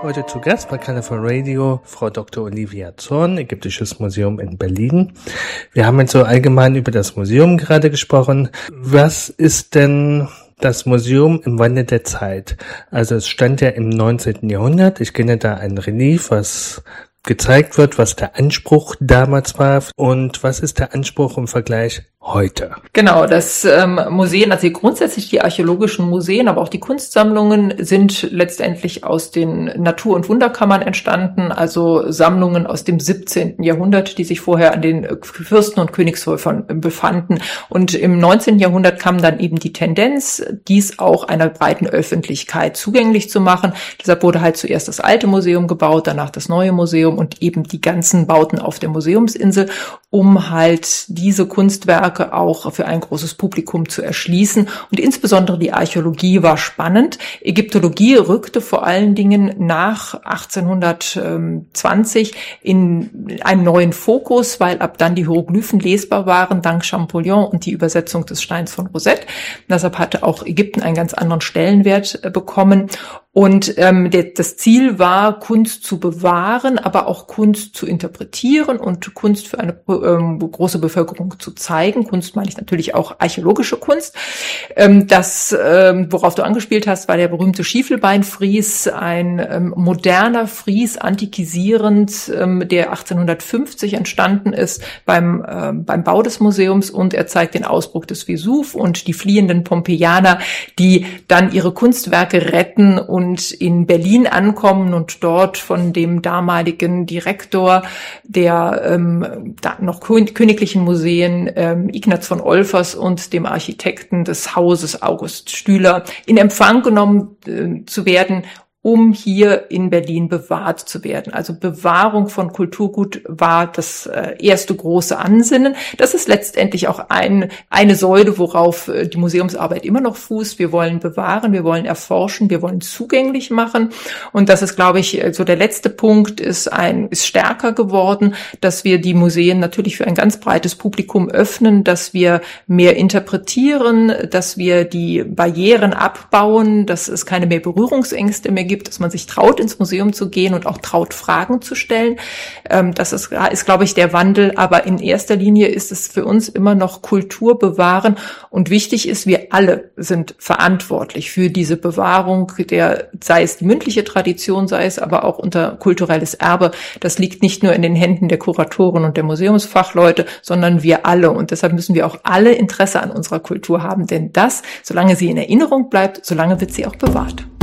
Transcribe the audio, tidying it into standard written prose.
Heute zu Gast bei Carnival Radio Frau Dr. Olivia Zorn, Ägyptisches Museum in Berlin. Wir haben jetzt so allgemein über das Museum gerade gesprochen. Was ist denn das Museum im Wandel der Zeit? Also es stand ja im 19. Jahrhundert. Ich kenne da ein Relief, was gezeigt wird, was der Anspruch damals war und was ist der Anspruch im Vergleich heute? Genau, das Museen, also grundsätzlich die archäologischen Museen, aber auch die Kunstsammlungen sind letztendlich aus den Natur- und Wunderkammern entstanden, also Sammlungen aus dem 17. Jahrhundert, die sich vorher an den Fürsten- und Königshäusern befanden. Und im 19. Jahrhundert kam dann eben die Tendenz, dies auch einer breiten Öffentlichkeit zugänglich zu machen. Deshalb wurde halt zuerst das alte Museum gebaut, danach das neue Museum und eben die ganzen Bauten auf der Museumsinsel, um halt diese Kunstwerke auch für ein großes Publikum zu erschließen. Und insbesondere die Archäologie war spannend. Ägyptologie rückte vor allen Dingen nach 1820 in einen neuen Fokus, weil ab dann die Hieroglyphen lesbar waren, dank Champollion und die Übersetzung des Steins von Rosette. Deshalb hatte auch Ägypten einen ganz anderen Stellenwert bekommen. Und das Ziel war, Kunst zu bewahren, aber auch Kunst zu interpretieren und Kunst für eine große Bevölkerung zu zeigen. Kunst meine ich natürlich auch archäologische Kunst. Worauf du angespielt hast, war der berühmte Schiefelbeinfries, ein moderner Fries, antikisierend, der 1850 entstanden ist beim Bau des Museums, und er zeigt den Ausbruch des Vesuv und die fliehenden Pompeianer, die dann ihre Kunstwerke retten und in Berlin ankommen und dort von dem damaligen Direktor der noch königlichen Museen, Ignaz von Olfers, und dem Architekten des Hauses, August Stüler, in Empfang genommen zu werden, um hier in Berlin bewahrt zu werden. Also Bewahrung von Kulturgut war das erste große Ansinnen. Das ist letztendlich auch eine Säule, worauf die Museumsarbeit immer noch fußt. Wir wollen bewahren, wir wollen erforschen, wir wollen zugänglich machen. Und das ist, glaube ich, so der letzte Punkt, ist stärker geworden, dass wir die Museen natürlich für ein ganz breites Publikum öffnen, dass wir mehr interpretieren, dass wir die Barrieren abbauen, dass es keine mehr Berührungsängste mehr gibt, dass man sich traut, ins Museum zu gehen und auch traut, Fragen zu stellen. Das ist, glaube ich, der Wandel. Aber in erster Linie ist es für uns immer noch Kultur bewahren. Und wichtig ist, wir alle sind verantwortlich für diese Bewahrung, sei es die mündliche Tradition, sei es aber auch unser kulturelles Erbe. Das liegt nicht nur in den Händen der Kuratoren und der Museumsfachleute, sondern wir alle. Und deshalb müssen wir auch alle Interesse an unserer Kultur haben. Denn solange sie in Erinnerung bleibt, solange wird sie auch bewahrt.